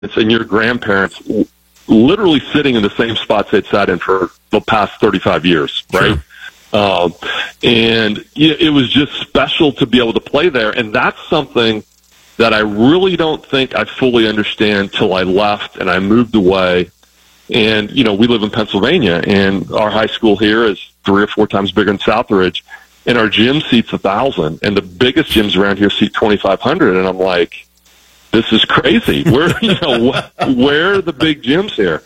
and your grandparents literally sitting in the same spots they'd sat in for the past 35 years, right? Sure. And it was just special to be able to play there. And that's something that I really don't think I fully understand till I left and I moved away. And, we live in Pennsylvania, and our high school here is 3 or 4 times bigger than Southridge, and our gym seats 1,000, and the biggest gyms around here seat 2,500. And I'm like, this is crazy. Where are the big gyms here?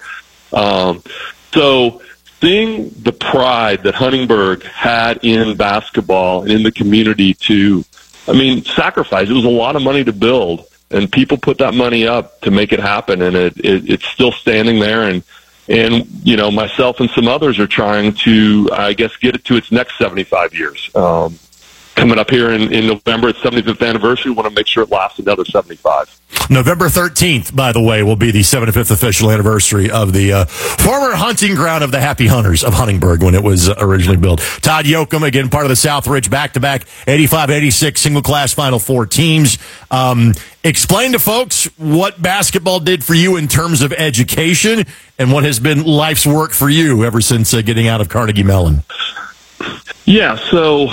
So seeing the pride that Huntingburg had in basketball and in the community to, sacrifice. It was a lot of money to build, and people put that money up to make it happen, and it's still standing there. And myself and some others are trying to, I guess, get it to its next 75 years. Coming up here in November, its 75th anniversary. We want to make sure it lasts another 75. November 13th, by the way, will be the 75th official anniversary of the former hunting ground of the Happy Hunters of Huntingburg when it was originally built. Todd Yoakum, again, part of the Southridge back-to-back 85-86 single-class Final Four teams. Explain to folks what basketball did for you in terms of education and what has been life's work for you ever since getting out of Carnegie Mellon. Yeah, so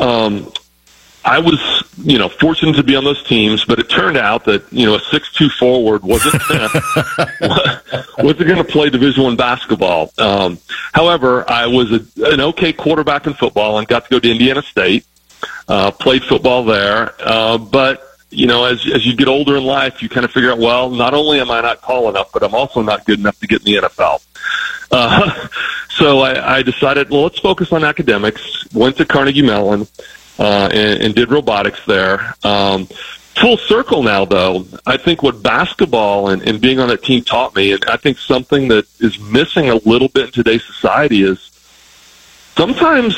I was, fortunate to be on those teams, but it turned out that, a 6'2" forward wasn't going to play Division I basketball. However, I was an okay quarterback in football and got to go to Indiana State, played football there. But, as you get older in life, you kind of figure out, well, not only am I not tall enough, but I'm also not good enough to get in the NFL. So I decided, well, let's focus on academics. Went to Carnegie Mellon and did robotics there. Full circle now, though. I think what basketball and being on that team taught me, and I think something that is missing a little bit in today's society is sometimes,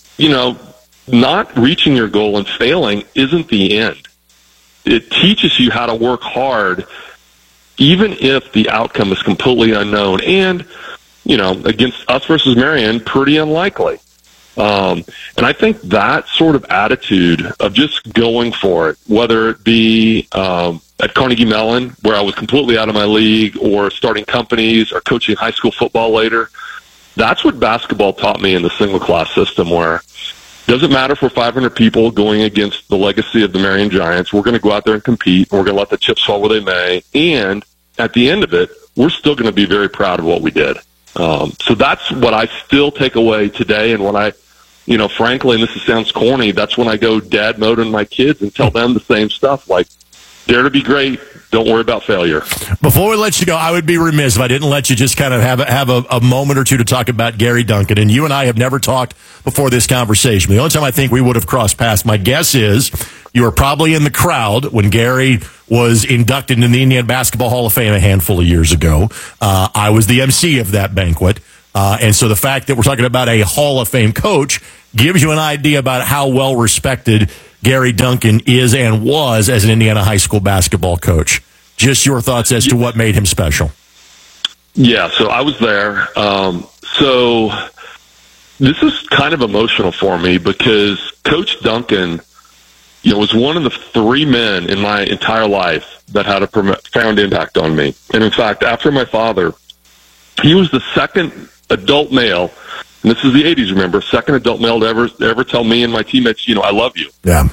not reaching your goal and failing isn't the end. It teaches you how to work hard, even if the outcome is completely unknown. And against us versus Marion, pretty unlikely. And I think that sort of attitude of just going for it, whether it be at Carnegie Mellon, where I was completely out of my league, or starting companies or coaching high school football later, that's what basketball taught me in the single-class system, where it doesn't matter if we're 500 people going against the legacy of the Marion Giants. We're going to go out there and compete, and we're going to let the chips fall where they may. And at the end of it, we're still going to be very proud of what we did. So that's what I still take away today. And when I, frankly, and this sounds corny, that's when I go dad mode on my kids and tell them the same stuff, like, dare to be great. Don't worry about failure. Before we let you go, I would be remiss if I didn't let you just kind of have a moment or two to talk about Gary Duncan. And you and I have never talked before this conversation. The only time I think we would have crossed paths, my guess is you were probably in the crowd when Gary was inducted into the Indiana Basketball Hall of Fame a handful of years ago. I was the MC of that banquet. And so the fact that we're talking about a Hall of Fame coach gives you an idea about how well respected Gary Duncan is and was as an Indiana high school basketball coach. Just your thoughts as to what made him special. Yeah, so I was there. So this is kind of emotional for me because Coach Duncan, was one of the 3 men in my entire life that had a profound impact on me. And in fact, after my father, he was the second adult male, and this is the 80s, remember, second adult male to ever tell me and my teammates, I love you. Yeah.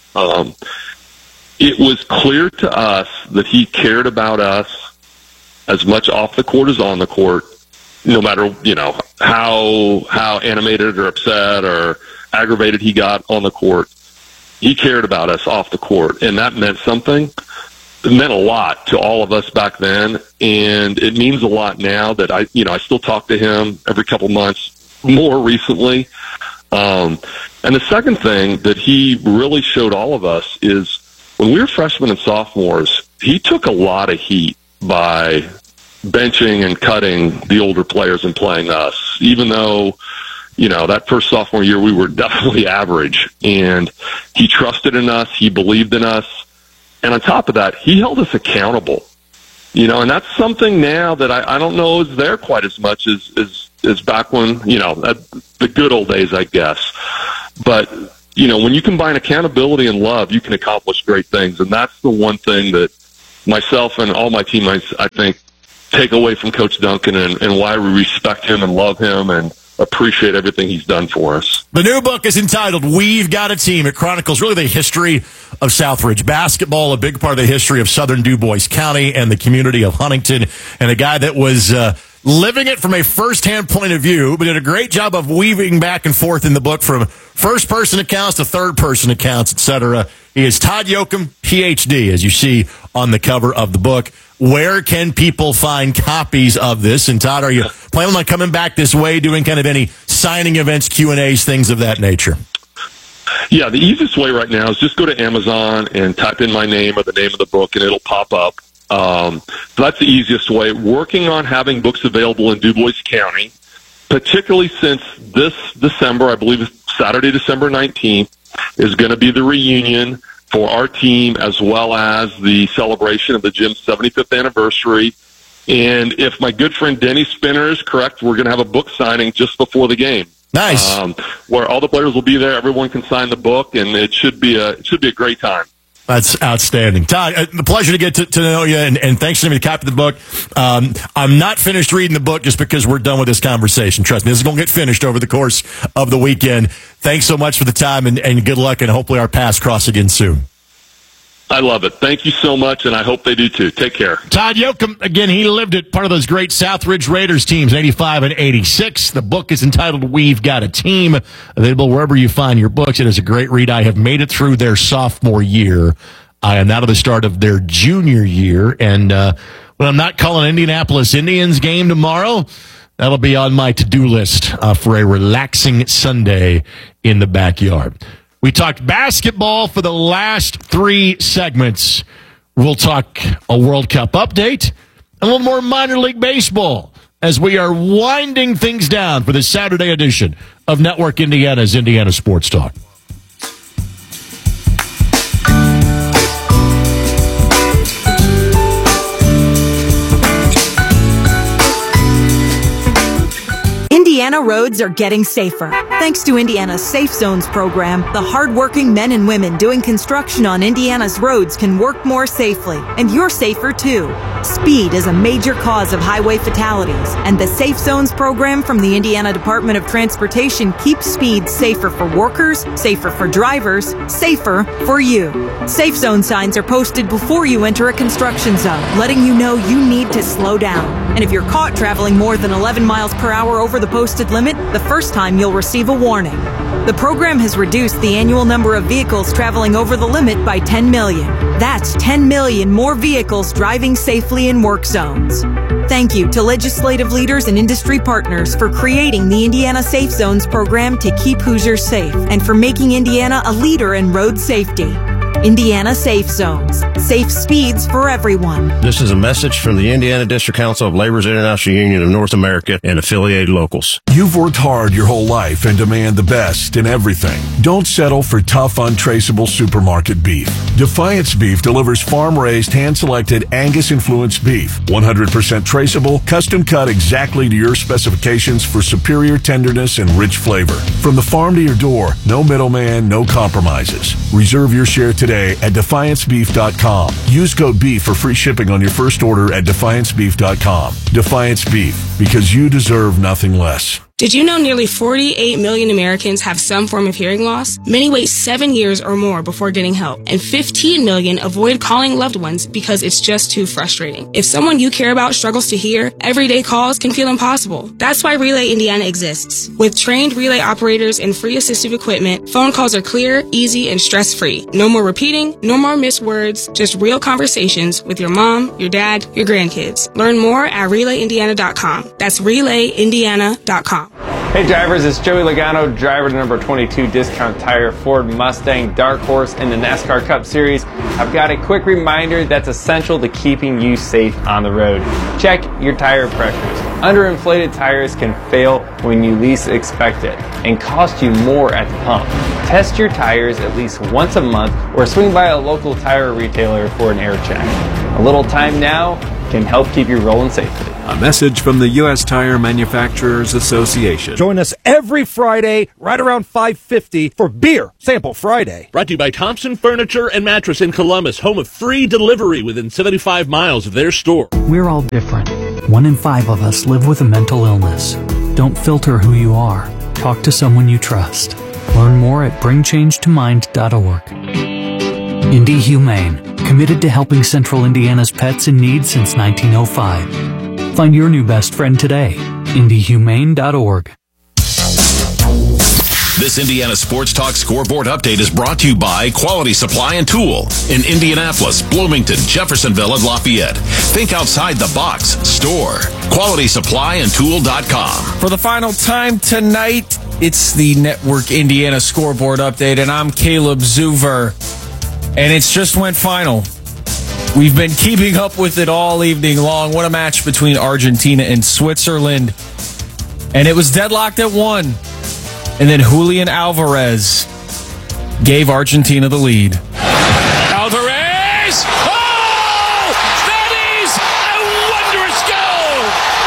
It was clear to us that he cared about us as much off the court as on the court, no matter, how animated or upset or aggravated he got on the court. He cared about us off the court, and that meant something. It meant a lot to all of us back then, and it means a lot now that I still talk to him every couple months, more recently. And the second thing that he really showed all of us is when we were freshmen and sophomores, he took a lot of heat by benching and cutting the older players and playing us, even though, that first sophomore year we were definitely average. And he trusted in us. He believed in us. And on top of that, he held us accountable. And that's something now that I don't know is there quite as much as back when, the good old days, I guess. But, when you combine accountability and love, you can accomplish great things. And that's the one thing that myself and all my teammates, I think, take away from Coach Duncan and why we respect him and love him and appreciate everything he's done for us. The new book is entitled We've Got a Team. It chronicles really the history of Southridge basketball, a big part of the history of southern DuBois County and the community of Huntington, and a guy that was living it from a first-hand point of view, but did a great job of weaving back and forth in the book from first-person accounts to third-person accounts, etc. He is Todd Yoakum, Ph.D., as you see on the cover of the book. Where can people find copies of this? And Todd, are you planning on coming back this way, doing kind of any signing events, Q&As, things of that nature? Yeah, the easiest way right now is just go to Amazon and type in my name or the name of the book, and it'll pop up. So that's the easiest way. Working on having books available in DuBois County, particularly since this December, I believe it's Saturday, December 19th, is going to be the reunion for our team, as well as the celebration of the gym's 75th anniversary. And if my good friend Denny Spinner is correct, we're going to have a book signing just before the game. Nice. Where all the players will be there, everyone can sign the book, and it should be a great time. That's outstanding. Todd, a pleasure to get to know you, and thanks for sending me the copy of the book. I'm not finished reading the book just because we're done with this conversation. Trust me, this is going to get finished over the course of the weekend. Thanks so much for the time, and good luck, and hopefully our paths cross again soon. I love it. Thank you so much, and I hope they do too. Take care. Todd Yoakum, again, he lived it, part of those great Southridge Raiders teams, 85 and 86. The book is entitled We've Got a Team, available wherever you find your books. It is a great read. I have made it through their sophomore year. I am now to the start of their junior year, and when I'm not calling Indianapolis Indians game tomorrow, that'll be on my to-do list for a relaxing Sunday in the backyard. We talked basketball for the last 3 segments. We'll talk a World Cup update, a little more minor league baseball as we are winding things down for the Saturday edition of Network Indiana's Indiana Sports Talk. Indiana roads are getting safer. Thanks to Indiana's Safe Zones program, the hardworking men and women doing construction on Indiana's roads can work more safely, and you're safer too. Speed is a major cause of highway fatalities, and the Safe Zones program from the Indiana Department of Transportation keeps speed safer for workers, safer for drivers, safer for you. Safe Zone signs are posted before you enter a construction zone, letting you know you need to slow down. And if you're caught traveling more than 11 miles per hour over the posted limit, the first time you'll receive a warning. The program has reduced the annual number of vehicles traveling over the limit by 10 million. That's 10 million more vehicles driving safely in work zones. Thank you to legislative leaders and industry partners for creating the Indiana Safe Zones program to keep Hoosiers safe and for making Indiana a leader in road safety. Indiana Safe Zones. Safe speeds for everyone. This is a message from the Indiana District Council of Labor's International Union of North America and affiliated locals. You've worked hard your whole life and demand the best in everything. Don't settle for tough, untraceable supermarket beef. Defiance Beef delivers farm-raised, hand-selected, Angus-influenced beef. 100% traceable, custom-cut exactly to your specifications for superior tenderness and rich flavor. From the farm to your door, no middleman, no compromises. Reserve your share today at DefianceBeef.com. Use code BEEF for free shipping on your first order at DefianceBeef.com. Defiance Beef, because you deserve nothing less. Did you know nearly 48 million Americans have some form of hearing loss? Many wait 7 years or more before getting help, and 15 million avoid calling loved ones because it's just too frustrating. If someone you care about struggles to hear, everyday calls can feel impossible. That's why Relay Indiana exists. With trained relay operators and free assistive equipment, phone calls are clear, easy, and stress-free. No more repeating, no more missed words, just real conversations with your mom, your dad, your grandkids. Learn more at RelayIndiana.com. That's RelayIndiana.com. Hey drivers, it's Joey Logano, driver to number 22 Discount Tire Ford Mustang Dark Horse in the NASCAR Cup Series. I've got a quick reminder that's essential to keeping you safe on the road. Check your tire pressures. Underinflated tires can fail when you least expect it and cost you more at the pump. Test your tires at least once a month or swing by a local tire retailer for an air check. A little time now, can help keep you rolling safely. A message from the U.S. Tire Manufacturers Association. Join us every Friday right around 5:50 for Beer Sample Friday. Brought to you by Thompson Furniture and Mattress in Columbus, home of free delivery within 75 miles of their store. We're all different. 1 in 5 of us live with a mental illness. Don't filter who you are. Talk to someone you trust. Learn more at bringchangetomind.org. Indy Humane, committed to helping Central Indiana's pets in need since 1905. Find your new best friend today. IndyHumane.org. This Indiana Sports Talk Scoreboard Update is brought to you by Quality Supply and Tool in Indianapolis, Bloomington, Jeffersonville, and Lafayette. Think outside the box. Store. QualitySupplyandTool.com. For the final time tonight, it's the Network Indiana Scoreboard Update, and I'm Caleb Zuver. And it's just went final. We've been keeping up with it all evening long. What a match between Argentina and Switzerland. And it was deadlocked at 1. And then Julian Alvarez gave Argentina the lead. Alvarez! Oh! That is a wondrous goal!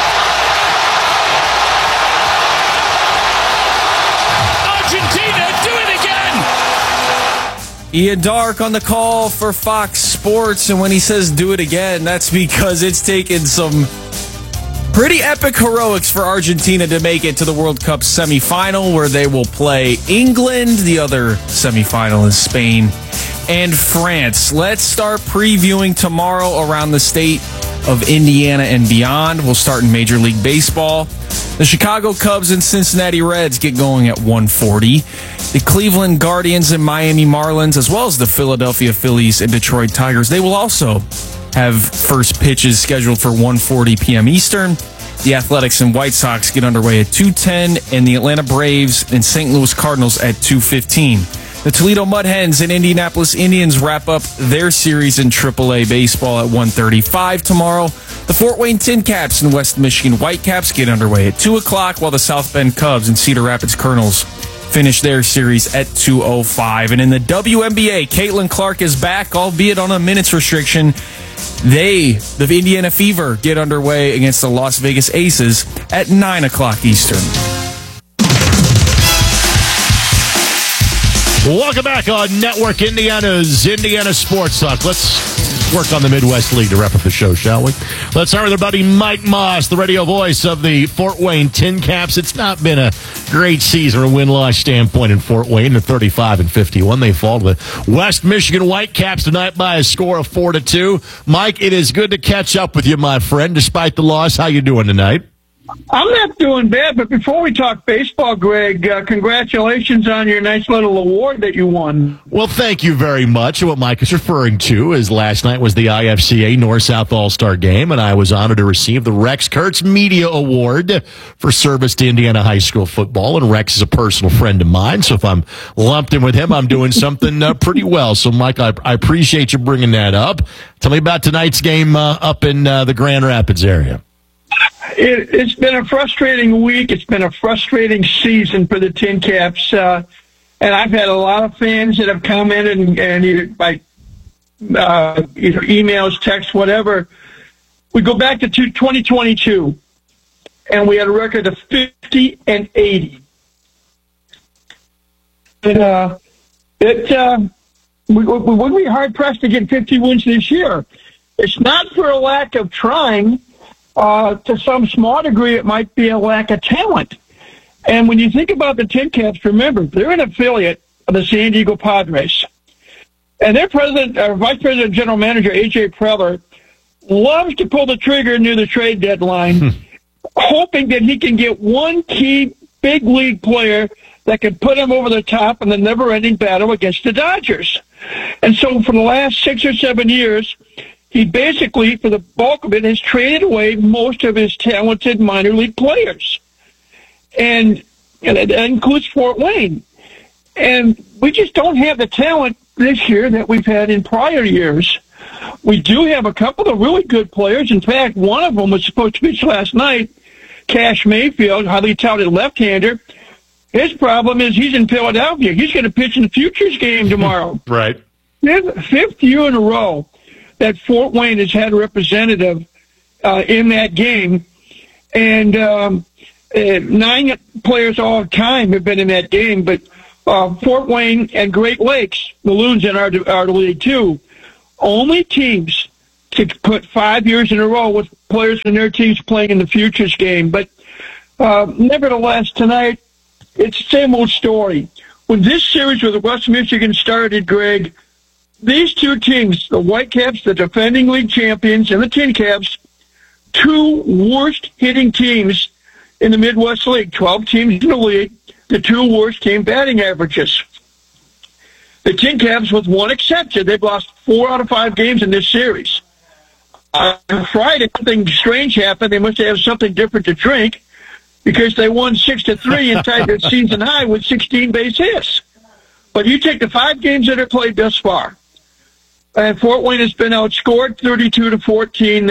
Argentina do it again! Ian Dark on the call for Fox Sports. And when he says do it again, that's because it's taken some pretty epic heroics for Argentina to make it to the World Cup semifinal, where they will play England. The other semifinal is Spain and France. Let's start previewing tomorrow around the state of Indiana and beyond. We'll start in Major League Baseball. The Chicago Cubs and Cincinnati Reds get going at 1:40. The Cleveland Guardians and Miami Marlins, as well as the Philadelphia Phillies and Detroit Tigers, they will also have first pitches scheduled for 1:40 p.m. Eastern. The Athletics and White Sox get underway at 2:10, and the Atlanta Braves and St. Louis Cardinals at 2:15. The Toledo Mud Hens and Indianapolis Indians wrap up their series in AAA baseball at 1:35 tomorrow. The Fort Wayne Tin Caps and West Michigan Whitecaps get underway at 2 o'clock, while the South Bend Cubs and Cedar Rapids Colonels finish their series at 2:05. And in the WNBA, Caitlin Clark is back, albeit on a minutes restriction. The Indiana Fever, get underway against the Las Vegas Aces at 9 o'clock Eastern. Welcome back on Network Indiana's Indiana Sports Talk. Let's work on the Midwest League to wrap up the show, shall we? Let's start with our buddy Mike Moss, the radio voice of the Fort Wayne Tin Caps. It's not been a great season from a win-loss standpoint in Fort Wayne. They're 35-51. They fall to the West Michigan Whitecaps tonight by a score of 4-2. Mike, it is good to catch up with you, my friend, despite the loss. How you doing tonight? I'm not doing bad, but before we talk baseball, Greg, congratulations on your nice little award that you won. Well, thank you very much. What Mike is referring to is last night was the IFCA North-South All-Star Game, and I was honored to receive the Rex Kurtz Media Award for service to Indiana high school football, and Rex is a personal friend of mine, so if I'm lumped in with him, I'm doing something pretty well. So, Mike, I appreciate you bringing that up. Tell me about tonight's game up in the Grand Rapids area. It's been a frustrating week. It's been a frustrating season for the Tin Caps. And I've had a lot of fans that have commented and either by either emails, texts, whatever. We go back to 2022, and we had a record of 50-80. And we would be hard-pressed to get 50 wins this year. It's not for a lack of trying. To some small degree, it might be a lack of talent. And when you think about the Tin Caps, remember, they're an affiliate of the San Diego Padres. And their vice president, general manager, A.J. Preller, loves to pull the trigger near the trade deadline, hoping that he can get one key big league player that can put him over the top in the never-ending battle against the Dodgers. And so for the last 6 or 7 years, he basically, for the bulk of it, has traded away most of his talented minor league players. And that includes Fort Wayne. And we just don't have the talent this year that we've had in prior years. We do have a couple of really good players. In fact, one of them was supposed to pitch last night, Cash Mayfield, highly touted left-hander. His problem is he's in Philadelphia. He's going to pitch in the Futures game tomorrow. Right. Fifth year in a row that Fort Wayne has had a representative in that game. And 9 players all time have been in that game, but Fort Wayne and Great Lakes, the Loons in our league too, only teams to put 5 years in a row with players in their teams playing in the Futures game. But nevertheless, tonight, it's the same old story. When this series with West Michigan started, Greg, these two teams, the Whitecaps, the defending league champions, and the Tin Caps, 2 worst hitting teams in the Midwest League, 12 teams in the league, the 2 worst team batting averages. The Tin Caps, with one exception, they've lost 4 out of 5 games in this series. On Friday, something strange happened. They must have something different to drink because they won 6-3 and tied their season high with 16 base hits. But you take the 5 games that are played thus far, and Fort Wayne has been outscored 32-14.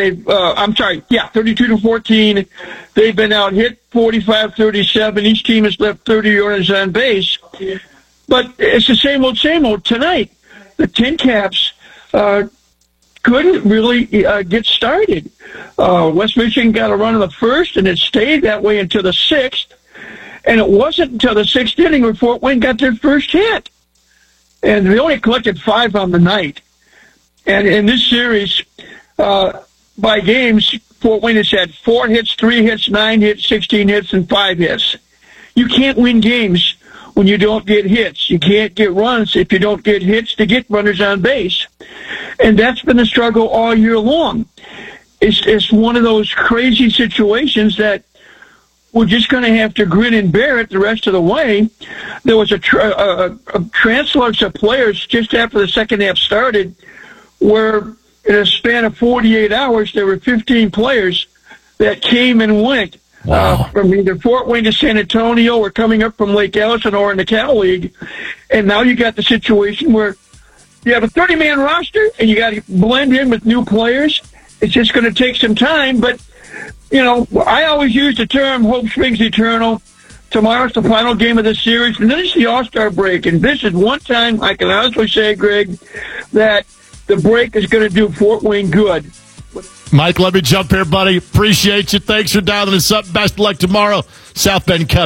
32-14. They've been out hit 45-37. Each team has left 30 runners on base. But it's the same old tonight. The Tin Caps couldn't really get started. West Michigan got a run in the first, and it stayed that way until the 6th. And it wasn't until the 6th inning where Fort Wayne got their first hit. And they only collected 5 on the night. And in this series, by games, Fort Wayne has had 4 hits, 3 hits, 9 hits, 16 hits, and 5 hits. You can't win games when you don't get hits. You can't get runs if you don't get hits to get runners on base. And that's been a struggle all year long. It's one of those crazy situations that we're just going to have to grin and bear it the rest of the way. There was a transflux of players just after the second half started where in a span of 48 hours, there were 15 players that came and went. Wow. From either Fort Wayne to San Antonio or coming up from Lake Ellison or in the Cal League. And now you got the situation where you have a 30-man roster and you got to blend in with new players. It's just going to take some time. But, you know, I always use the term hope springs eternal. Tomorrow's the final game of the series, and then it's the All-Star break. And this is one time I can honestly say, Greg, that the break is going to do Fort Wayne good. Mike, let me jump here, buddy. Appreciate you. Thanks for dialing us up. Best of luck tomorrow. South Bend Cup.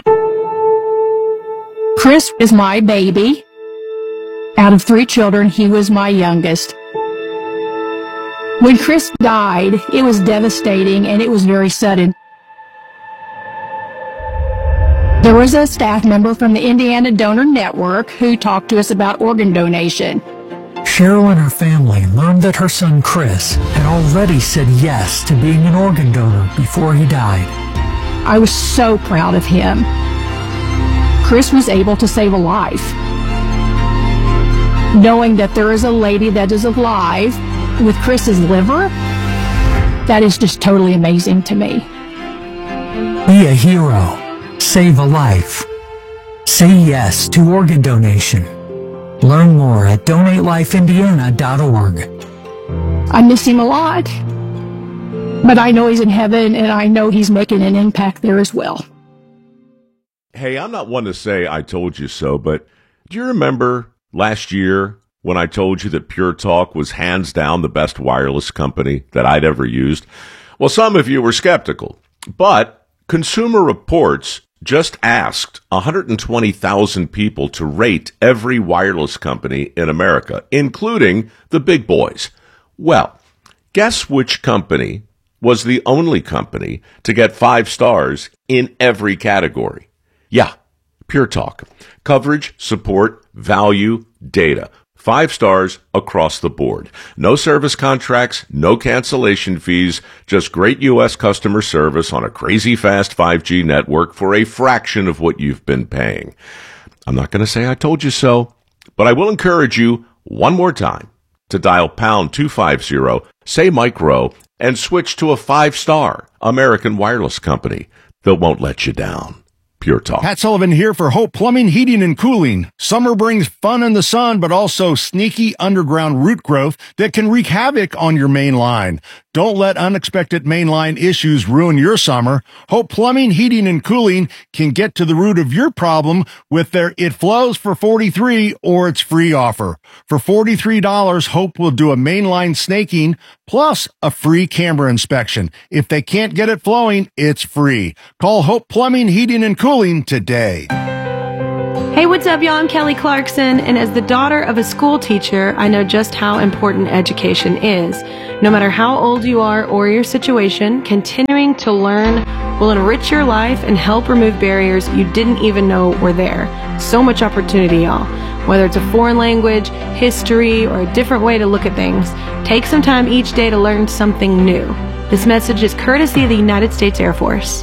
Chris is my baby. Out of 3 children, he was my youngest. When Chris died, it was devastating and it was very sudden. There was a staff member from the Indiana Donor Network who talked to us about organ donation. Cheryl and her family learned that her son Chris had already said yes to being an organ donor before he died. I was so proud of him. Chris was able to save a life. Knowing that there is a lady that is alive with Chris's liver, that is just totally amazing to me. Be a hero. Save a life. Say yes to organ donation. Learn more at donatelifeindiana.org. I miss him a lot, but I know he's in heaven, and I know he's making an impact there as well. Hey, I'm not one to say I told you so, but do you remember last year when I told you that Pure Talk was hands down the best wireless company that I'd ever used? Well, some of you were skeptical, but Consumer Reports just asked 120,000 people to rate every wireless company in America, including the big boys. Well, guess which company was the only company to get 5 stars in every category? Yeah, Pure Talk. Coverage, support, value, data. 5 stars across the board. No service contracts, no cancellation fees, just great U.S. customer service on a crazy fast 5G network for a fraction of what you've been paying. I'm not going to say I told you so, but I will encourage you one more time to dial pound 250, say Mike Rowe, and switch to a 5-star American wireless company that won't let you down. Pure Talk. Pat Sullivan here for Hope Plumbing, Heating, and Cooling. Summer brings fun in the sun, but also sneaky underground root growth that can wreak havoc on your main line. Don't let unexpected mainline issues ruin your summer. Hope Plumbing, Heating, and Cooling can get to the root of your problem with their It Flows for $43 or it's free offer. For $43, Hope will do a mainline snaking plus a free camera inspection. If they can't get it flowing, it's free. Call Hope Plumbing, Heating, and Cooling today. Hey, what's up, y'all? I'm Kelly Clarkson, and as the daughter of a school teacher, I know just how important education is. No matter how old you are or your situation, continuing to learn will enrich your life and help remove barriers you didn't even know were there. So much opportunity, y'all. Whether it's a foreign language, history, or a different way to look at things, take some time each day to learn something new. This message is courtesy of the United States Air Force.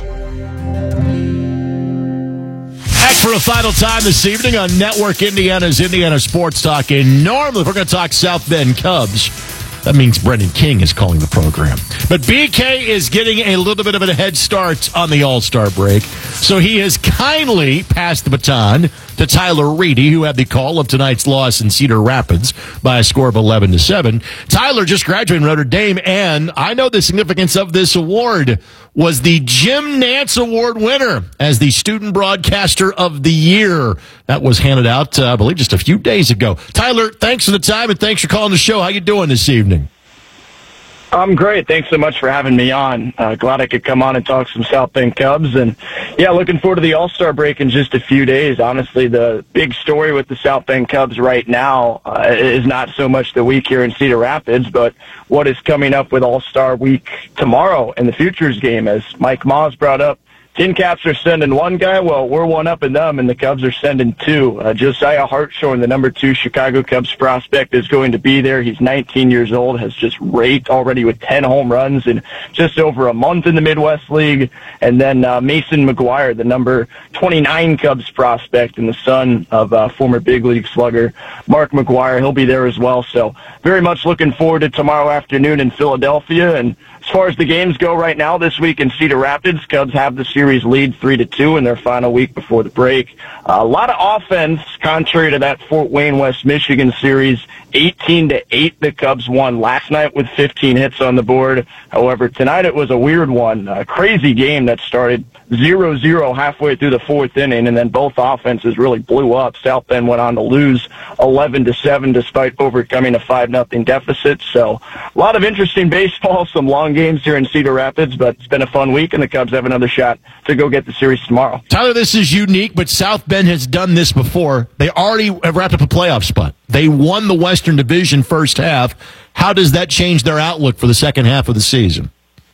Back for a final time this evening on Network Indiana's Indiana Sports Talk. And normally, if we're going to talk South Bend Cubs, that means Brendan King is calling the program. But BK is getting a little bit of a head start on the All-Star break. So he has kindly passed the baton to Tyler Reedy, who had the call of tonight's loss in Cedar Rapids by a score of 11-7. Tyler just graduated from Notre Dame, and I know the significance of this award, was the Jim Nantz Award winner as the Student Broadcaster of the Year. That was handed out, I believe, just a few days ago. Tyler, thanks for the time, and thanks for calling the show. How you doing this evening? I'm great. Thanks so much for having me on. Glad I could come on and talk some South Bend Cubs. And, yeah, looking forward to the All-Star break in just a few days. Honestly, the big story with the South Bend Cubs right now is not so much the week here in Cedar Rapids, but what is coming up with All-Star week tomorrow in the Futures game. As Mike Maas brought up, Tin Caps are sending one guy. Well, we're one up in them, and the Cubs are sending two. Josiah Hartshorn, the number 2 Chicago Cubs prospect, is going to be there. He's 19 years old, has just raked already with 10 home runs in just over a month in the Midwest League. And then Mason McGuire, the number 29 Cubs prospect and the son of former big league slugger Mark McGuire. He'll be there as well. So very much looking forward to tomorrow afternoon in Philadelphia. And as far as the games go right now this week in Cedar Rapids, Cubs have the series lead 3-2 in their final week before the break. A lot of offense, contrary to that Fort Wayne, West Michigan series. 18-8 the Cubs won last night with 15 hits on the board. However, tonight it was a weird one. A crazy game that started 0-0 halfway through the fourth inning, and then both offenses really blew up. South Bend went on to lose 11-7 despite overcoming a 5-0 deficit. So a lot of interesting baseball, some long games here in Cedar Rapids, but it's been a fun week, and the Cubs have another shot to go get the series tomorrow. Tyler, this is unique, but South Bend has done this before. They already have wrapped up a playoff spot. They won the Western Division first half. How does that change their outlook for the second half of the season?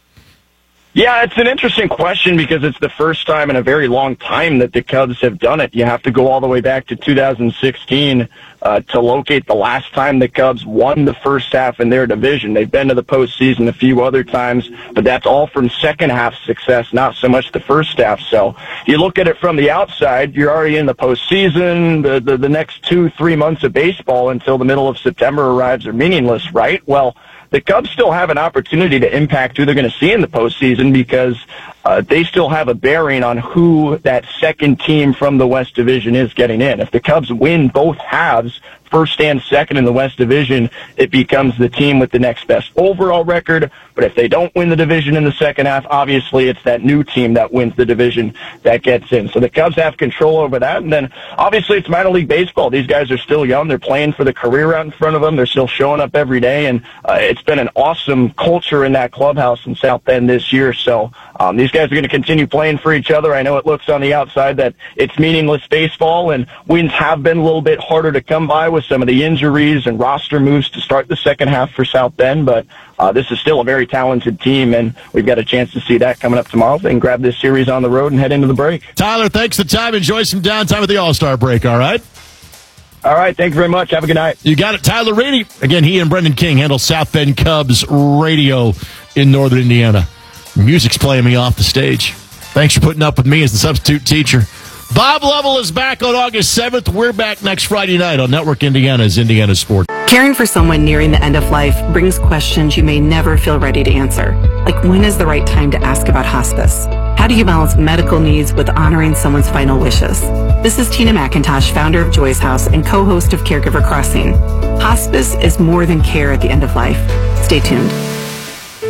Yeah, it's an interesting question because it's the first time in a very long time that the Cubs have done it. You have to go all the way back to 2016 to locate the last time the Cubs won the first half in their division. They've been to the postseason a few other times, but that's all from second half success, not so much the first half. So you look at it from the outside, you're already in the postseason. The next 2-3 months of baseball until the middle of September arrives are meaningless, right? Well, the Cubs still have an opportunity to impact who they're going to see in the postseason because they still have a bearing on who that second team from the West Division is getting in. If the Cubs win both halves, first and second in the West Division, it becomes the team with the next best overall record. But if they don't win the division in the second half, obviously it's that new team that wins the division that gets in. So the Cubs have control over that. And then obviously it's minor league baseball. These guys are still young. They're playing for the career out in front of them. They're still showing up every day. And it's been an awesome culture in that clubhouse in South Bend this year. So these guys are going to continue playing for each other. I know it looks on the outside that it's meaningless baseball, and wins have been a little bit harder to come by with some of the injuries and roster moves to start the second half for South Bend, but this is still a very talented team, and we've got a chance to see that coming up tomorrow. They can grab this series on the road and head into the break. Tyler, thanks for the time. Enjoy some downtime at the All-Star break, all right? All right, thank you very much. Have a good night. You got it. Tyler Reedy. Again, he and Brendan King handle South Bend Cubs radio in Northern Indiana. Music's playing me off the stage. Thanks for putting up with me as the substitute teacher. Bob Lovell is back on August 7th. We're back next Friday night on Network Indiana's Indiana Sports. Caring for someone nearing the end of life brings questions you may never feel ready to answer. Like, when is the right time to ask about hospice? How do you balance medical needs with honoring someone's final wishes? This is Tina McIntosh, founder of Joy's House and co-host of Caregiver Crossing. Hospice is more than care at the end of life. Stay tuned.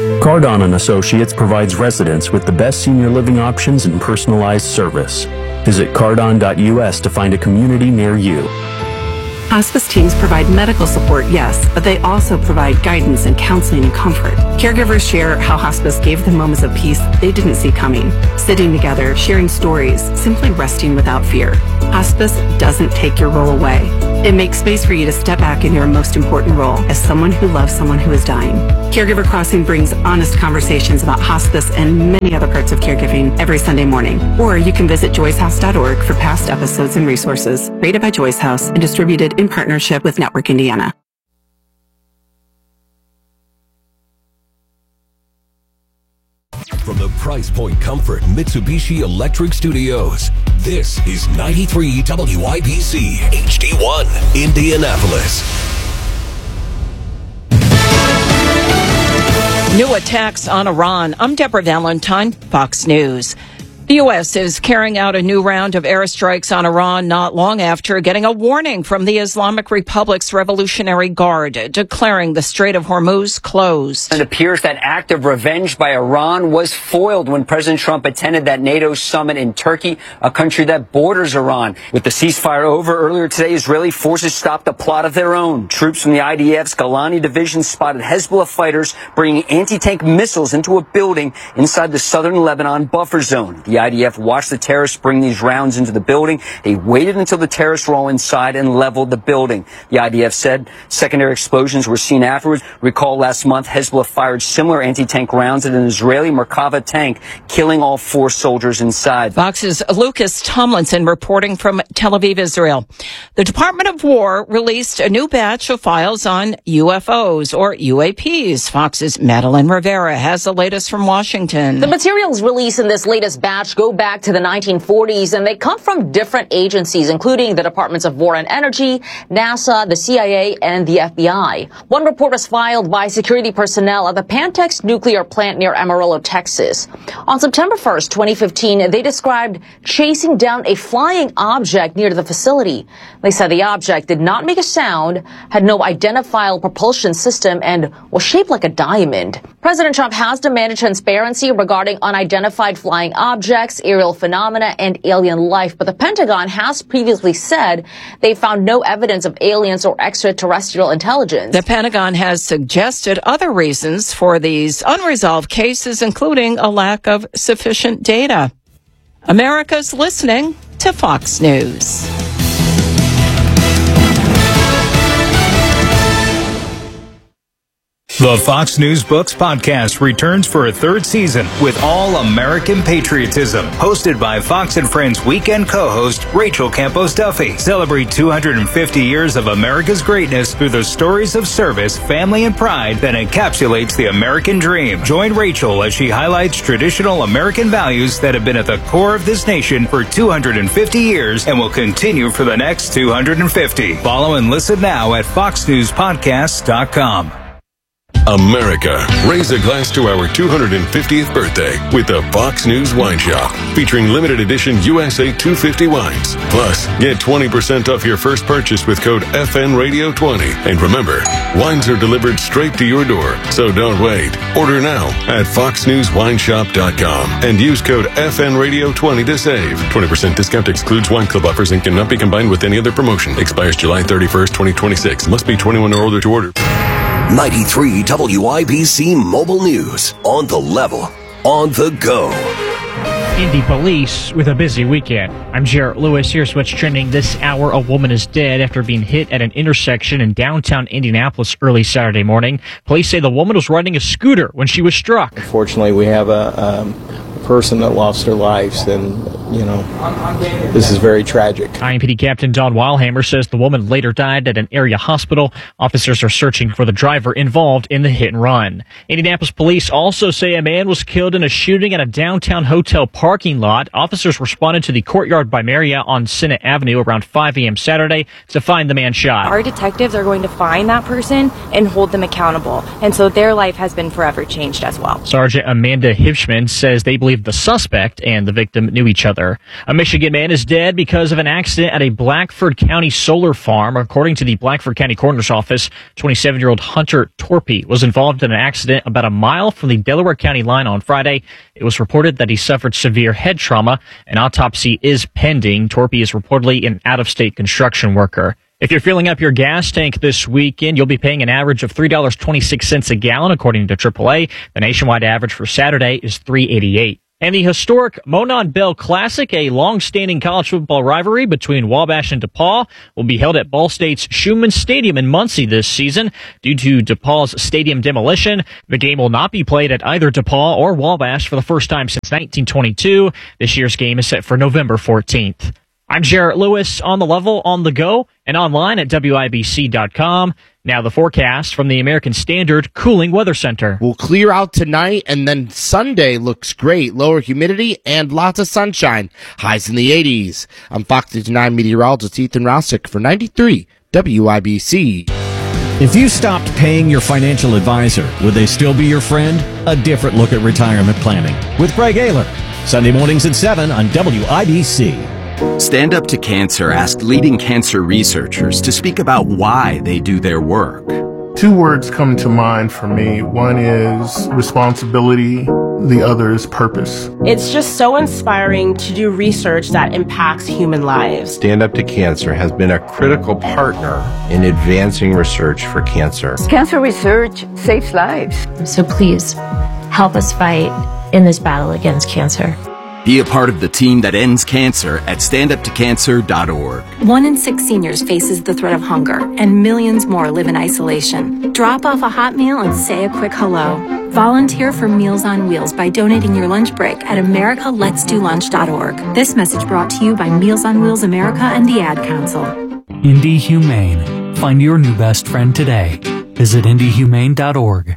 Cardon & Associates provides residents with the best senior living options and personalized service. Visit cardon.us to find a community near you. Hospice teams provide medical support, yes, but they also provide guidance and counseling and comfort. Caregivers share how hospice gave them moments of peace they didn't see coming. Sitting together, sharing stories, simply resting without fear. Hospice doesn't take your role away. It makes space for you to step back in your most important role as someone who loves someone who is dying. Caregiver Crossing brings honest conversations about hospice and many other parts of caregiving every Sunday morning. Or you can visit joycehouse.org for past episodes and resources. Rated by Joyce House and distributed in partnership with Network Indiana. From the Price Point Comfort Mitsubishi Electric Studios, this is 93 WIBC HD1 Indianapolis. New attacks on Iran. I'm Deborah Valentine, Fox News. The U.S. is carrying out a new round of airstrikes on Iran not long after getting a warning from the Islamic Republic's Revolutionary Guard, declaring the Strait of Hormuz closed. It appears that act of revenge by Iran was foiled when President Trump attended that NATO summit in Turkey, a country that borders Iran. With the ceasefire over earlier today, Israeli forces stopped a plot of their own. Troops from the IDF's Golani division spotted Hezbollah fighters bringing anti-tank missiles into a building inside the southern Lebanon buffer zone. The IDF watched the terrorists bring these rounds into the building. They waited until the terrorists were all inside and leveled the building. The IDF said secondary explosions were seen afterwards. Recall last month, Hezbollah fired similar anti-tank rounds at an Israeli Merkava tank, killing all 4 soldiers inside. Fox's Lucas Tomlinson reporting from Tel Aviv, Israel. The Department of War released a new batch of files on UFOs or UAPs. Fox's Madeline Rivera has the latest from Washington. The materials released in this latest batch go back to the 1940s, and they come from different agencies, including the Departments of War and Energy, NASA, the CIA, and the FBI. One report was filed by security personnel at the Pantex nuclear plant near Amarillo, Texas. On September 1st, 2015, they described chasing down a flying object near the facility. They said the object did not make a sound, had no identifiable propulsion system, and was shaped like a diamond. President Trump has demanded transparency regarding unidentified flying objects, aerial phenomena, and alien life, but the Pentagon has previously said they found no evidence of aliens or extraterrestrial intelligence. The Pentagon has suggested other reasons for these unresolved cases, including a lack of sufficient data. America's listening to Fox News. The Fox News Books podcast returns for a 3rd season with All American Patriotism, hosted by Fox and Friends weekend co-host Rachel Campos Duffy. Celebrate 250 years of America's greatness through the stories of service, family, and pride that encapsulates the American dream. Join Rachel as she highlights traditional American values that have been at the core of this nation for 250 years and will continue for the next 250. Follow and listen now at foxnewspodcasts.com. America, raise a glass to our 250th birthday with the Fox News Wine Shop, featuring limited edition USA 250 wines. Plus, get 20% off your first purchase with code FNRadio20. And remember, wines are delivered straight to your door, so don't wait. Order now at foxnewswineshop.com and use code FNRadio20 to save. 20% discount excludes wine club offers and cannot be combined with any other promotion. Expires July 31st, 2026. Must be 21 or older to order. 93 WIBC Mobile News. On the level, on the go. Indy police with a busy weekend. I'm Jarrett Lewis. Here's what's trending this hour. A woman is dead after being hit at an intersection in downtown Indianapolis early Saturday morning. Police say the woman was riding a scooter when she was struck. Unfortunately, we have a person that lost their lives, and this is very tragic. IMPD Captain Don Weilhammer says the woman later died at an area hospital. Officers are searching for the driver involved in the hit and run. Indianapolis police also say a man was killed in a shooting at a downtown hotel parking lot. Officers responded to the Courtyard by Marriott on Senate Avenue around 5 a.m. Saturday to find the man shot. Our detectives are going to find that person and hold them accountable, and so their life has been forever changed as well. Sergeant Amanda Hipschman says they believe believe the suspect and the victim knew each other. A Michigan man is dead because of an accident at a Blackford County solar farm. According to the Blackford County Coroner's Office, 27-year-old Hunter Torpy was involved in an accident about a mile from the Delaware County line on Friday. It was reported that he suffered severe head trauma. An autopsy is pending. Torpy is reportedly an out-of-state construction worker. If you're filling up your gas tank this weekend, you'll be paying an average of $3.26 a gallon, according to AAA. The nationwide average for Saturday is $3.88. And the historic Monon Bell Classic, a long-standing college football rivalry between Wabash and DePaul, will be held at Ball State's Schumann Stadium in Muncie this season. Due to DePaul's stadium demolition, the game will not be played at either DePaul or Wabash for the first time since 1922. This year's game is set for November 14th. I'm Jarrett Lewis, on the level, on the go, and online at WIBC.com. Now the forecast from the American Standard Cooling Weather Center. We'll clear out tonight, and then Sunday looks great. Lower humidity and lots of sunshine. Highs in the 80s. I'm Fox 59 meteorologist Ethan Rousick for 93 WIBC. If you stopped paying your financial advisor, would they still be your friend? A different look at retirement planning with Greg Ayler. Sunday mornings at 7 on WIBC. Stand Up to Cancer asked leading cancer researchers to speak about why they do their work. Two words come to mind for me. One is responsibility, the other is purpose. It's just so inspiring to do research that impacts human lives. Stand Up to Cancer has been a critical partner in advancing research for cancer. Cancer research saves lives. So please, help us fight in this battle against cancer. Be a part of the team that ends cancer at standuptocancer.org. 1 in 6 seniors faces the threat of hunger, and millions more live in isolation. Drop off a hot meal and say a quick hello. Volunteer for Meals on Wheels by donating your lunch break at americaletsdolunch.org. This message brought to you by Meals on Wheels America and the Ad Council. Indy Humane. Find your new best friend today. Visit indyhumane.org.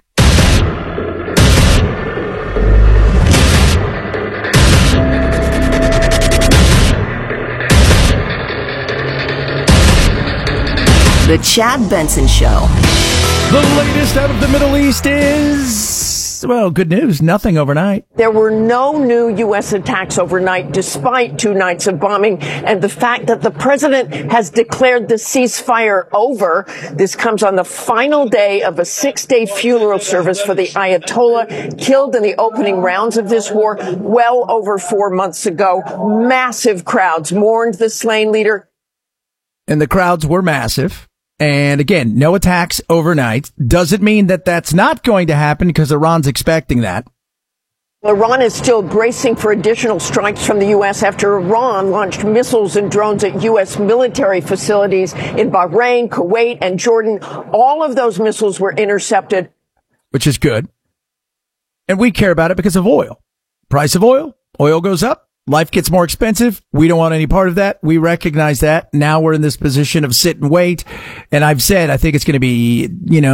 The Chad Benson Show. The latest out of the Middle East is, well, good news. Nothing overnight. There were no new U.S. attacks overnight, despite 2 nights of bombing, and the fact that the president has declared the ceasefire over. This comes on the final day of a 6-day funeral service for the Ayatollah, killed in the opening rounds of this war well over 4 months ago. Massive crowds mourned the slain leader. And the crowds were massive. And again, no attacks overnight. Doesn't mean that that's not going to happen, because Iran's expecting that. Iran is still bracing for additional strikes from the U.S. after Iran launched missiles and drones at U.S. military facilities in Bahrain, Kuwait, and Jordan. All of those missiles were intercepted. Which is good. And we care about it because of oil. Price of oil. Oil goes up. Life gets more expensive. We don't want any part of that. We recognize that. Now we're in this position of sit and wait. And I've said, I think it's going to be,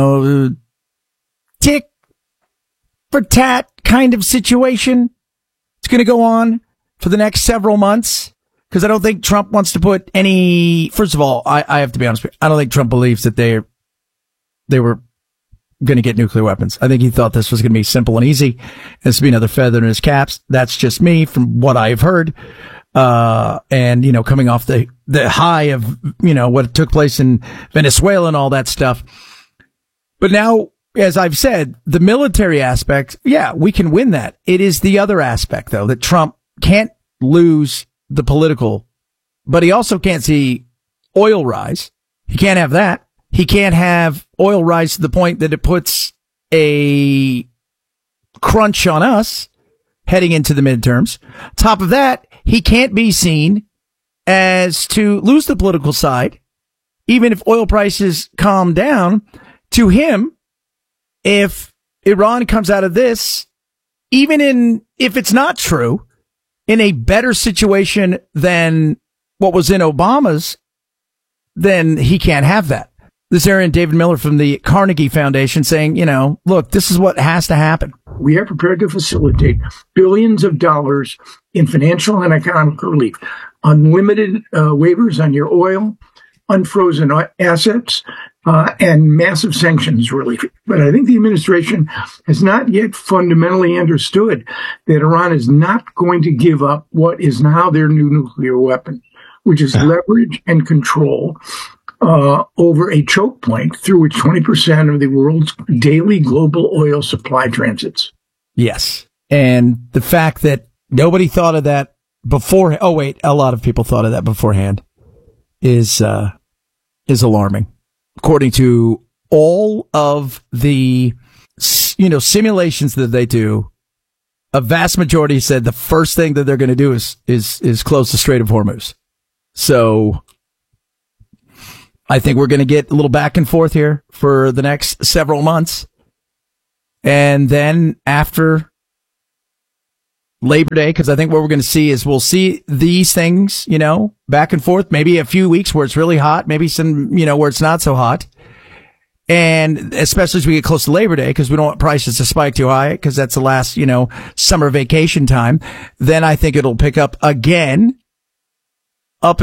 tick for tat kind of situation. It's going to go on for the next several months, because I don't think Trump wants to put any, first of all, I have to be honest with you. I don't think Trump believes that they were going to get nuclear weapons. I think he thought this was going to be simple and easy. This would be another feather in his caps. That's just me from what I've heard. And, coming off the high of, what took place in Venezuela and all that stuff. But now, as I've said, the military aspect, yeah, we can win that. It is the other aspect, though, that Trump can't lose the political, but he also can't see oil rise. He can't have that. He can't have oil rise to the point that it puts a crunch on us heading into the midterms. Top of that, he can't be seen as to lose the political side, even if oil prices calm down. To him, if Iran comes out of this, if it's not true, in a better situation than what was in Obama's, then he can't have that. This is Aaron David Miller from the Carnegie Foundation saying, look, this is what has to happen. We are prepared to facilitate billions of dollars in financial and economic relief, unlimited waivers on your oil, unfrozen assets, and massive sanctions relief. But I think the administration has not yet fundamentally understood that Iran is not going to give up what is now their new nuclear weapon, which is leverage and control over a choke point through which 20% of the world's daily global oil supply transits. Yes. And the fact that nobody thought of that before, a lot of people thought of that beforehand is alarming. According to all of the, simulations that they do, a vast majority said the first thing that they're going to do is close the Strait of Hormuz. So I think we're going to get a little back and forth here for the next several months. And then after Labor Day, because I think what we're going to see is we'll see these things, back and forth, maybe a few weeks where it's really hot, maybe some, where it's not so hot. And especially as we get close to Labor Day, because we don't want prices to spike too high, because that's the last, summer vacation time. Then I think it'll pick up again up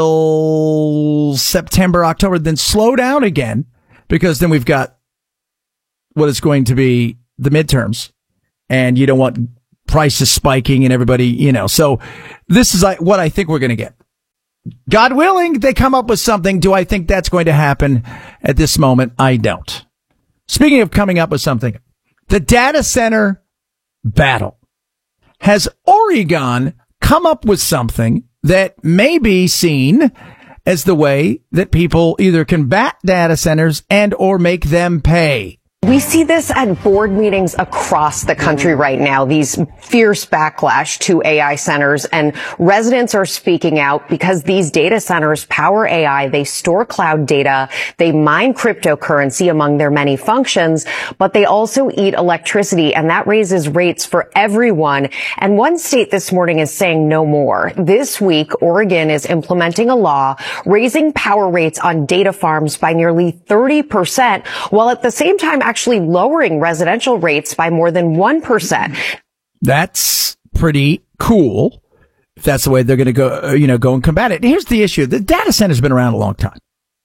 until September, October, then slow down again, because then we've got what is going to be the midterms, and you don't want prices spiking and everybody, so this is what I think we're going to get. God willing, they come up with something. Do I think that's going to happen at this moment? I don't. Speaking of coming up with something, the data center battle. Has Oregon come up with something that may be seen as the way that people either combat data centers and or make them pay? We see this at board meetings across the country right now, these fierce backlash to AI centers, and residents are speaking out because these data centers power AI. They store cloud data. They mine cryptocurrency among their many functions, but they also eat electricity, and that raises rates for everyone. And one state this morning is saying no more. This week, Oregon is implementing a law raising power rates on data farms by nearly 30%, while at the same time actually lowering residential rates by more than 1%. That's pretty cool. If that's the way they're going to go, go and combat it. Here's the issue. The data center's been around a long time.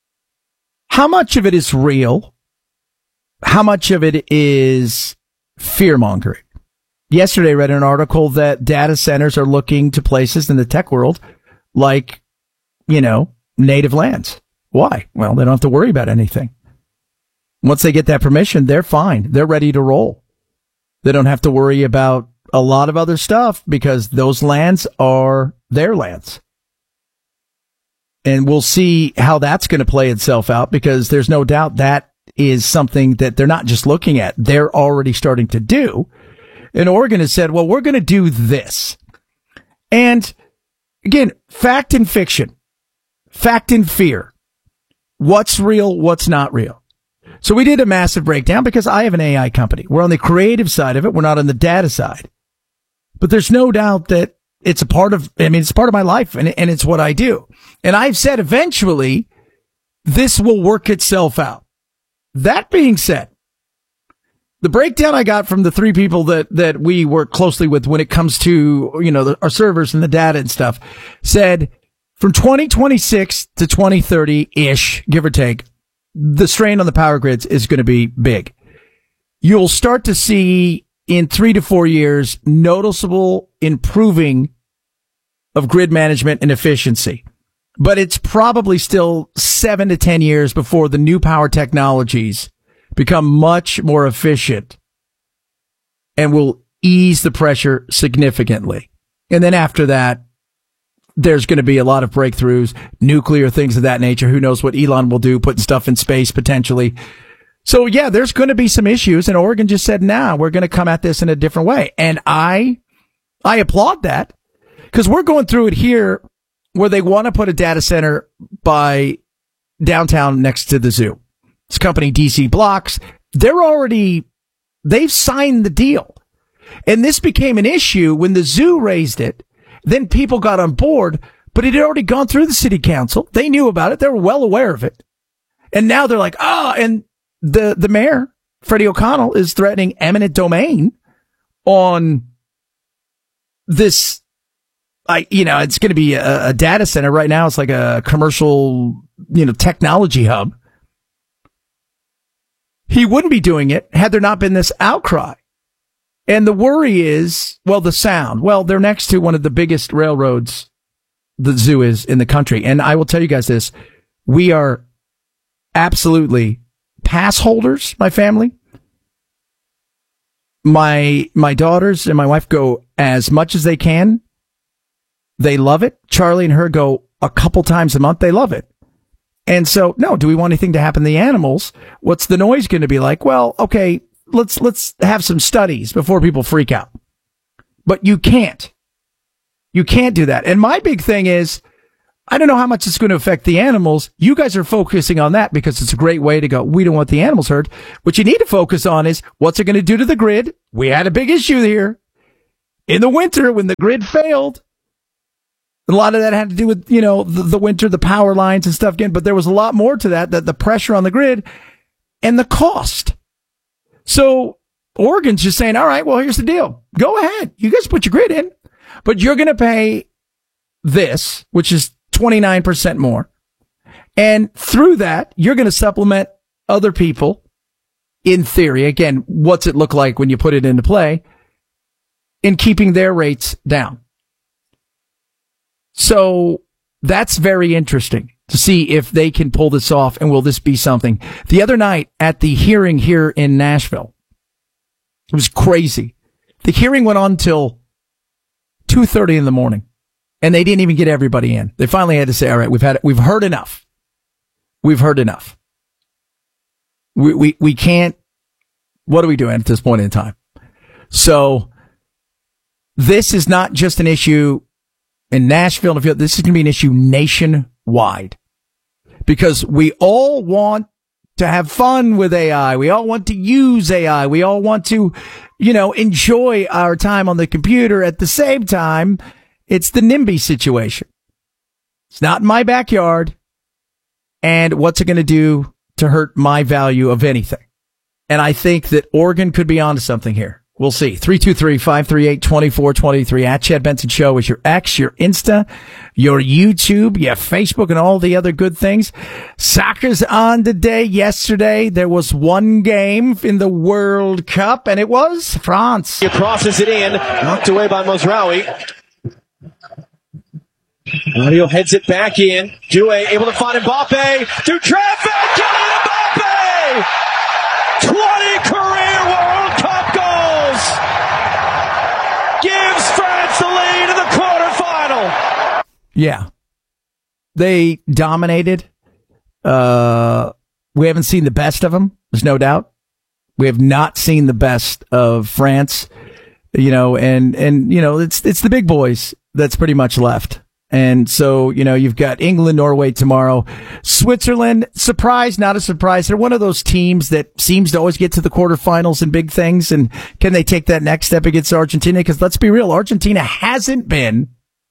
How much of it is real? How much of it is fear mongering? Yesterday I read an article that data centers are looking to places in the tech world like, native lands. Why? Well, they don't have to worry about anything. Once they get that permission, they're fine. They're ready to roll. They don't have to worry about a lot of other stuff because those lands are their lands. And we'll see how that's going to play itself out, because there's no doubt that is something that they're not just looking at. They're already starting to do. And Oregon has said, well, we're going to do this. And again, fact and fiction, fact and fear. What's real? What's not real? So we did a massive breakdown because I have an AI company. We're on the creative side of it. We're not on the data side. But there's no doubt that it's a part of, it's part of my life, and it's what I do. And I've said eventually this will work itself out. That being said, the breakdown I got from the three people that we work closely with when it comes to, our servers and the data and stuff said from 2026 to 2030-ish, give or take, the strain on the power grids is going to be big. You'll start to see in 3 to 4 years noticeable improving of grid management and efficiency. But it's probably still 7 to 10 years before the new power technologies become much more efficient and will ease the pressure significantly. And then after that, there's going to be a lot of breakthroughs, nuclear, things of that nature. Who knows what Elon will do, putting stuff in space potentially. So yeah, there's going to be some issues, and Oregon just said, nah, we're going to come at this in a different way. And I applaud that, because we're going through it here where they want to put a data center by downtown next to the zoo. This company, DC Blocks, they've signed the deal. And this became an issue when the zoo raised it. Then people got on board, but it had already gone through the city council. They knew about it. They were well aware of it. And now they're like, and the mayor, Freddie O'Connell, is threatening eminent domain on this. It's going to be a data center. Right now, it's like a commercial, technology hub. he wouldn't be doing it had there not been this outcry. And the worry is, well, the sound. Well, they're next to one of the biggest railroads the zoo is in the country. And I will tell you guys this. We are absolutely pass holders, my family. My daughters and my wife go as much as they can. They love it. Charlie and her go a couple times a month. They love it. And so, no, do we want anything to happen to the animals? What's the noise going to be like? Well, okay, let's have some studies before people freak out. But you can't. You can't do that. And my big thing is, I don't know how much it's going to affect the animals. You guys are focusing on that because it's a great way to go, we don't want the animals hurt. What you need to focus on is, what's it going to do to the grid? We had a big issue here. In the winter, when the grid failed, a lot of that had to do with, the winter, the power lines and stuff again, but there was a lot more to that the pressure on the grid and the cost. So Oregon's just saying, all right, well, here's the deal. Go ahead. You guys put your grid in, but you're going to pay this, which is 29% more. And through that, you're going to supplement other people in theory. Again, what's it look like when you put it into play in keeping their rates down? So that's very interesting to see if they can pull this off, and will this be something? The other night at the hearing here in Nashville, it was crazy. The hearing went on till 2:30 in the morning, and they didn't even get everybody in. They finally had to say, all right, we've heard enough. We've heard enough. We can't, what are we doing at this point in time? So this is not just an issue in Nashville. This is going to be an issue nationwide, because we all want to have fun with AI. We all want to use AI. We all want to, enjoy our time on the computer. At the same time, it's the NIMBY situation. It's not in my backyard. And what's it going to do to hurt my value of anything? And I think that Oregon could be onto something here. We'll see. 323-538-2423 at Chad Benson Show is your X, your Insta, your YouTube, your Facebook, and all the other good things. Soccer's on today. Yesterday, there was one game in the World Cup, and it was France. He crosses it in, knocked away by Mazraoui. Mario heads it back in. Doué able to find Mbappe. Through traffic, Kylian Mbappe! 20 career World Cup goals! Gives France the lead in the quarterfinal. Yeah. They dominated. We haven't seen the best of them. There's no doubt. We have not seen the best of France, and it's the big boys that's pretty much left. And so, you've got England, Norway tomorrow. Switzerland, surprise, not a surprise. They're one of those teams that seems to always get to the quarterfinals and big things. And can they take that next step against Argentina? Because let's be real, Argentina hasn't been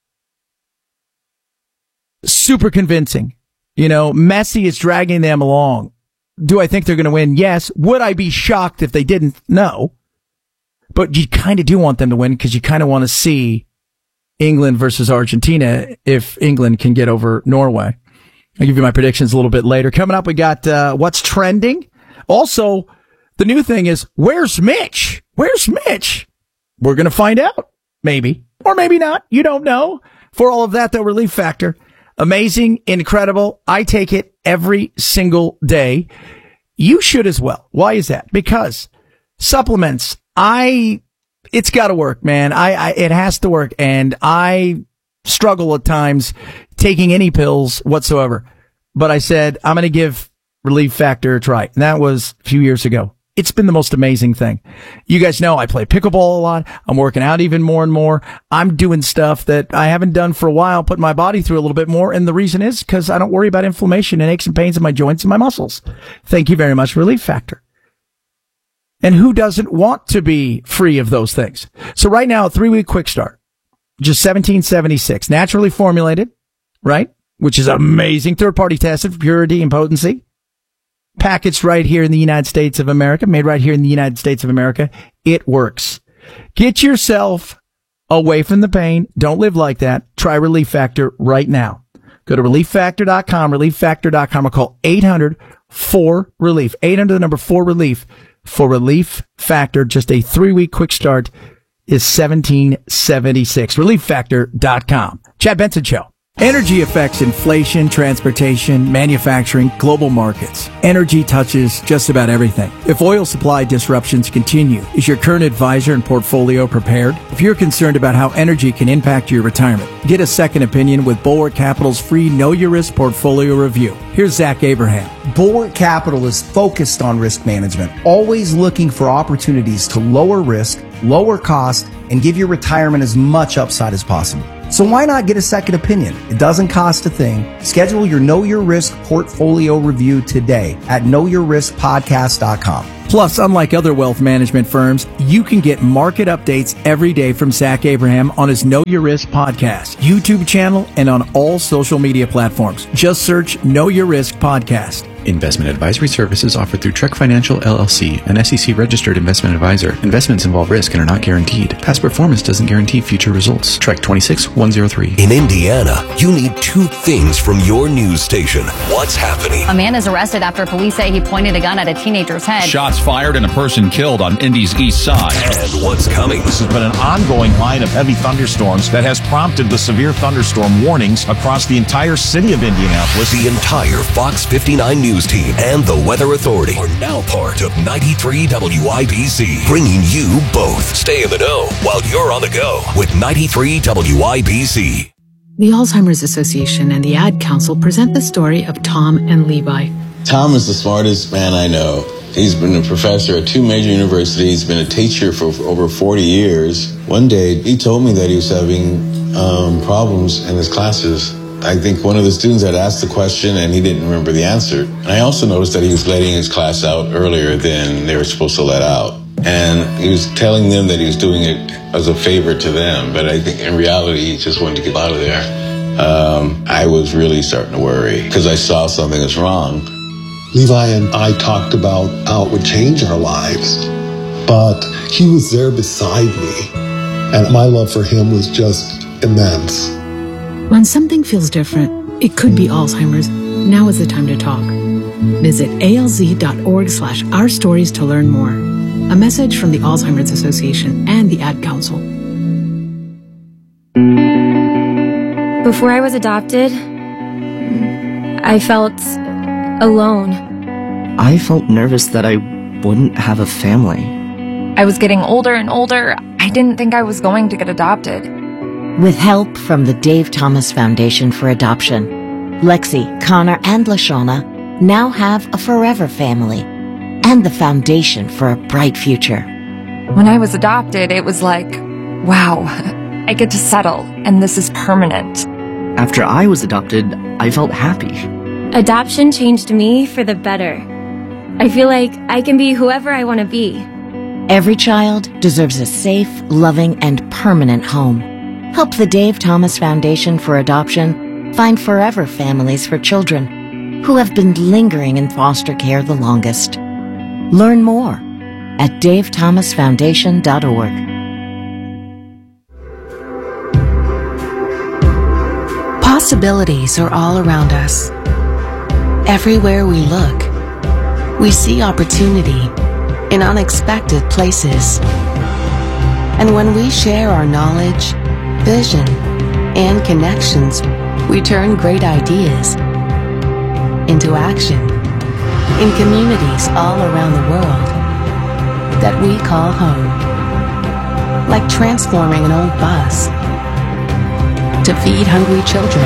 super convincing. Messi is dragging them along. Do I think they're going to win? Yes. Would I be shocked if they didn't? No. But you kind of do want them to win, because you kind of want to see England versus Argentina if England can get over Norway. I'll give you my predictions a little bit later. Coming up, we got what's trending. Also, the new thing is, where's Mitch? Where's Mitch? We're going to find out. Maybe. Or maybe not. You don't know. For all of that, the Relief Factor. Amazing, incredible. I take it every single day. You should as well. Why is that? Because supplements, it's got to work, man. It has to work. And I struggle at times taking any pills whatsoever. But I said, I'm going to give Relief Factor a try. And that was a few years ago. It's been the most amazing thing. You guys know I play pickleball a lot. I'm working out even more and more. I'm doing stuff that I haven't done for a while, putting my body through a little bit more. And the reason is because I don't worry about inflammation and aches and pains in my joints and my muscles. Thank you very much, Relief Factor. And who doesn't want to be free of those things? So right now, a 3-week quick start, just $17.76, naturally formulated, right? Which is amazing. Third-party tested for purity and potency. Packaged right here in the United States of America, made right here in the United States of America. It works. Get yourself away from the pain. Don't live like that. Try Relief Factor right now. Go to relieffactor.com, relieffactor.com, or call 800-4RELIEF, 800-4RELIEF for Relief Factor. Just a 3-week quick start is $17.76. relieffactor.com. Chad Benson Show. Energy affects inflation, transportation, manufacturing, global markets. Energy touches just about everything. If oil supply disruptions continue, is your current advisor and portfolio prepared? If you're concerned about how energy can impact your retirement, get a second opinion with Bulwark Capital's free Know Your Risk portfolio review. Here's Zach Abraham. Bulwark Capital is focused on risk management, always looking for opportunities to lower risk, lower cost, and give your retirement as much upside as possible. So why not get a second opinion? It doesn't cost a thing. Schedule your Know Your Risk portfolio review today at knowyourriskpodcast.com. Plus, unlike other wealth management firms, you can get market updates every day from Zach Abraham on his Know Your Risk podcast, YouTube channel, and on all social media platforms. Just search Know Your Risk Podcast. Investment advisory services offered through Trek Financial LLC, an SEC-registered investment advisor. Investments involve risk and are not guaranteed. Past performance doesn't guarantee future results. Trek 26103. In Indiana, you need 2 things from your news station. What's happening? A man is arrested after police say he pointed a gun at a teenager's head. Shots fired and a person killed on Indy's east side. And what's coming? This has been an ongoing line of heavy thunderstorms that has prompted the severe thunderstorm warnings across the entire city of Indianapolis. The entire Fox 59 News team and the Weather Authority are now part of 93 WIBC, bringing you both. Stay in the know while you're on the go with 93 WIBC. The Alzheimer's Association and the Ad Council present the story of Tom and Levi. Tom is the smartest man I know. He's been a professor at 2 major universities, been a teacher for over 40 years. One day, he told me that he was having problems in his classes. I think one of the students had asked the question and he didn't remember the answer. And I also noticed that he was letting his class out earlier than they were supposed to let out. And he was telling them that he was doing it as a favor to them. But I think in reality, he just wanted to get out of there. I was really starting to worry because I saw something was wrong. Levi and I talked about how it would change our lives, but he was there beside me, and my love for him was just immense. When something feels different, it could be Alzheimer's. Now is the time to talk. Visit alz.org/ourstories to learn more. A message from the Alzheimer's Association and the Ad Council. Before I was adopted, I felt alone. I felt nervous that I wouldn't have a family. I was getting older and older. I didn't think I was going to get adopted. With help from the Dave Thomas Foundation for Adoption, Lexi, Connor, and LaShawna now have a forever family and the foundation for a bright future. When I was adopted, it was like, wow, I get to settle, and this is permanent. After I was adopted, I felt happy. Adoption changed me for the better. I feel like I can be whoever I want to be. Every child deserves a safe, loving, and permanent home. Help the Dave Thomas Foundation for Adoption find forever families for children who have been lingering in foster care the longest. Learn more at davethomasfoundation.org. Possibilities are all around us. Everywhere we look, we see opportunity in unexpected places. And when we share our knowledge, vision, and connections, we turn great ideas into action in communities all around the world that we call home. Like transforming an old bus to feed hungry children,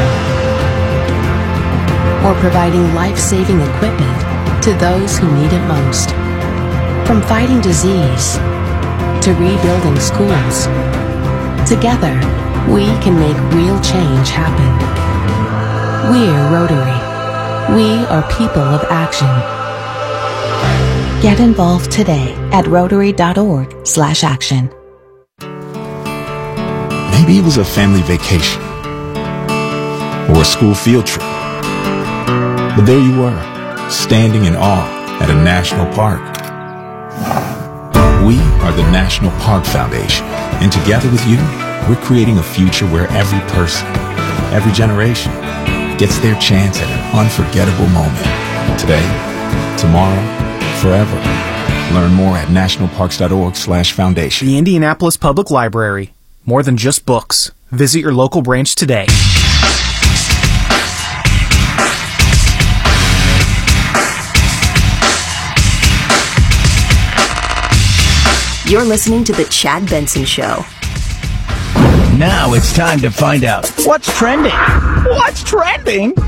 or providing life-saving equipment to those who need it most. From fighting disease to rebuilding schools, together we can make real change happen. We're Rotary. We are people of action. Get involved today at rotary.org/action. Maybe it was a family vacation or a school field trip. But there you were, standing in awe at a national park. We are the National Park Foundation, and together with you, we're creating a future where every person, every generation, gets their chance at an unforgettable moment. Today, tomorrow, forever. Learn more at nationalparks.org/foundation. The Indianapolis Public Library. More than just books. Visit your local branch today. You're listening to The Chad Benson Show. Now it's time to find out what's trending. What's trending?